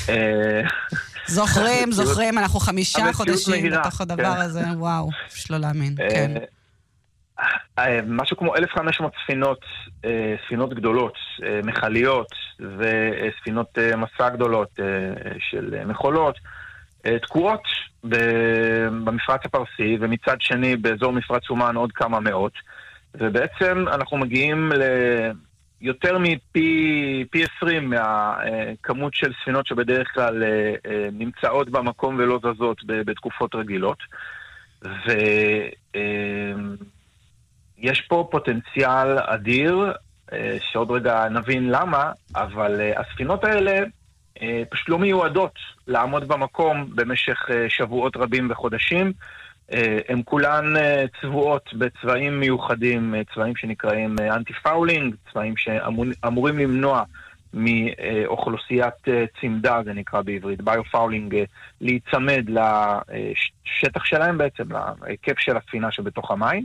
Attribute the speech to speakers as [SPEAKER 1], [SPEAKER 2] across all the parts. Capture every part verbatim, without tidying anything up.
[SPEAKER 1] זוכרים, זוכרים, אנחנו חמישה חודשים בתוך הדבר הזה, וואו, שלא להאמין, כן.
[SPEAKER 2] משהו כמו אלף וחמש מאות ספינות, ספינות גדולות, מחליות וספינות מסע גדולות של מכולות, תקועות במפרץ הפרסי, ומצד שני באזור מפרץ אומן עוד כמה מאות, ובעצם אנחנו מגיעים ליותר מפי פי עשרים מהכמות של ספינות שבדרך כלל נמצאות במקום ולא זזות בתקופות רגילות, ויש פה פוטנציאל אדיר, שעוד רגע נבין למה, אבל הספינות האלה פשוט לא מיועדות לעמוד במקום במשך שבועות רבים וחודשים. הן כולן צבועות בצבעים מיוחדים, צבעים שנקראים אנטי-פאולינג, צבעים שאמורים למנוע מאוכלוסיית צמדה, זה נקרא בעברית, ביו-פאולינג, להיצמד לשטח שלהם בעצם, להיקף של הספינה שבתוך המים.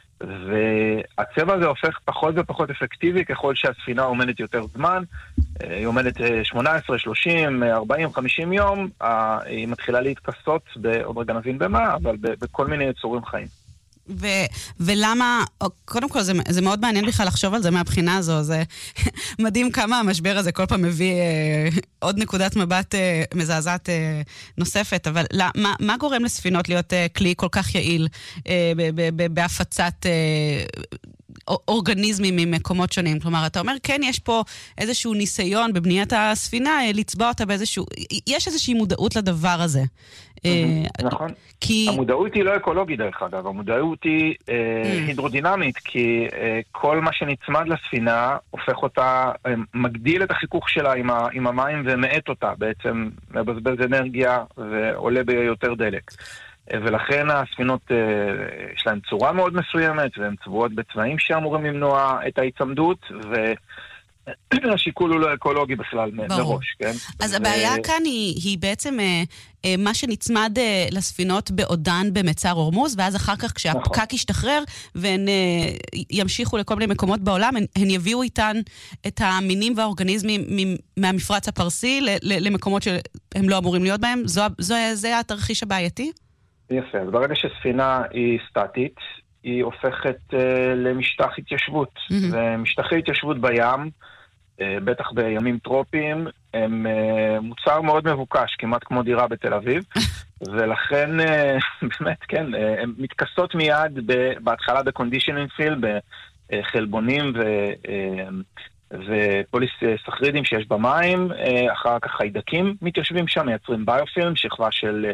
[SPEAKER 2] והצבע הזה הופך פחות ופחות אפקטיבי ככל שהספינה עומדת יותר זמן. היא עומדת שמונה עשרה, שלושים, ארבעים, חמישים יום, היא מתחילה להתכסות, עוד רגע נבין במה, אבל בכל מיני יצורים חיים.
[SPEAKER 1] ו- ולמה, קודם כל זה, זה מאוד מעניין בכלל לחשוב על זה מהבחינה הזו, זה מדהים כמה המשבר הזה כל פעם מביא אה, עוד נקודת מבט אה, מזעזעת אה, נוספת, אבל לא, מה, מה גורם לספינות להיות אה, כלי כל כך יעיל אה, ב- ב- ב- בהפצת אה, אורגניזמים ממקומות שונים? כלומר, אתה אומר, כן, יש פה איזשהו ניסיון בבניית הספינה, לצבוע אותה באיזשהו, יש איזושהי מודעות לדבר הזה.
[SPEAKER 2] נכון. המודעות היא לא אקולוגית דרך אגב, המודעות היא הידרודינמית, כי כל מה שנצמד לספינה הופך אותה, מגדיל את החיכוך שלה עם המים ומעט אותה, בעצם מבזבז אנרגיה ועולה ביותר דלק. ולכן הספינות יש להן צורה מאוד מסוימת, והן צבועות בצבעים שאמורים למנוע את ההיצמדות, והשיקול הוא לא אקולוגי בכלל מראש, כן?
[SPEAKER 1] אז הבעיה כאן היא בעצם מה שנצמד לספינות בעודן במצר הורמוז, ואז אחר כך כשהפקק ישתחרר, והן ימשיכו לכל מיני מקומות בעולם, הן יביאו איתן את המינים והאורגניזמים מהמפרץ הפרסי למקומות שהם לא אמורים להיות בהם. זה התרחיש הבעייתי?
[SPEAKER 2] יפה, אז ברגע שספינה היא סטטית, היא הופכת uh, למשטח התיישבות. Mm-hmm. ומשטחי התיישבות בים, uh, בטח בימים טרופיים, הם uh, מוצר מאוד מבוקש, כמעט כמו דירה בתל אביב, ולכן, uh, באמת, כן, uh, הן מתכסות מיד ב- בהתחלה בקונדישנינג פיל, בחלבונים ו... Uh, ופוליס סחרידים שיש במים, uh, אחר כך חיידקים מתיישבים שם, מייצרים ביופילם, שכבה של...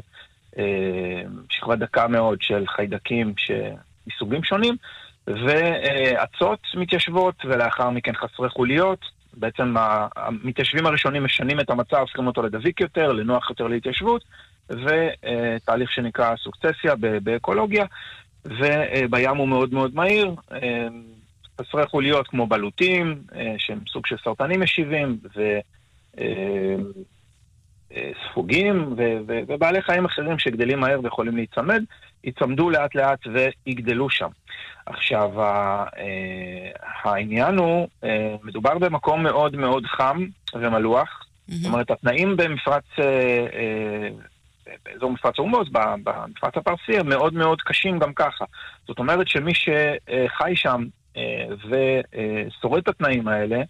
[SPEAKER 2] שכבה דקה מאוד של חיידקים מסוגים שונים, ועצות מתיישבות, ולאחר מכן חסרי חוליות. בעצם המתיישבים הראשונים משנים את המצב, הופכים אותו לדביק יותר, לנוח יותר להתיישבות, ותהליך שנקרא סוקצסיה באקולוגיה, ובים הוא מאוד מאוד מהיר. חסרי חוליות כמו בלוטים, שהם סוג של סרטנים משיבים, ו... ספוגים ו- ו- ובעלי חיים אחרים שגדלים מהר ויכולים להיצמד, יצמדו לאט לאט ויגדלו שם. עכשיו, העניין הוא, מדובר במקום מאוד מאוד חם ומלוח, mm-hmm. זאת אומרת, התנאים במפרץ, באזור מפרץ הורמוז, במפרץ הפרסי, הם מאוד מאוד קשים גם ככה. זאת אומרת שמי שחי שם ושורד את התנאים האלה,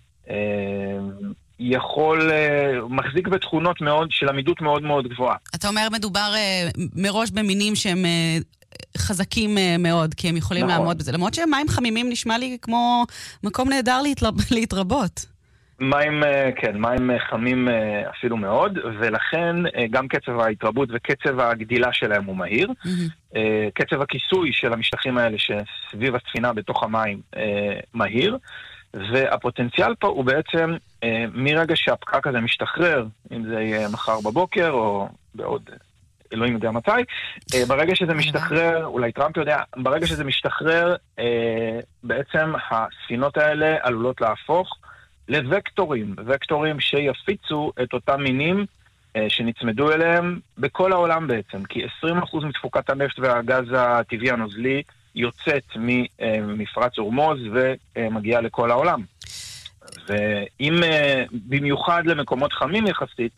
[SPEAKER 2] יכול, מחזיק בתכונות מאוד, של עמידות מאוד מאוד גבוהה.
[SPEAKER 1] אתה אומר, מדובר מראש במינים שהם חזקים מאוד, כי הם יכולים נכון. לעמוד בזה. למרות שמים חמימים נשמע לי כמו מקום נהדר להתרבות.
[SPEAKER 2] מים, כן, מים חמים אפילו מאוד, ולכן גם קצב ההתרבות וקצב הגדילה שלהם הוא מהיר. Mm-hmm. קצב הכיסוי של המשטחים האלה שסביב הספינה בתוך המים מהיר, והפוטנציאל פה הוא בעצם מרגע שהפקק הזה משתחרר, אם זה יהיה מחר בבוקר או בעוד אלוהים יודע מתי, ברגע שזה משתחרר, אולי טראמפ יודע, ברגע שזה משתחרר, בעצם הספינות האלה עלולות להפוך לווקטורים, וקטורים שיפיצו את אותם מינים שנצמדו אליהם בכל העולם בעצם, כי עשרים אחוז מתפוקת הנפט והגז הטבעי הנוזלי יוצאת ממפרץ הורמוז ומגיעה לכל העולם. ואם במיוחד למקומות חמים יחסית,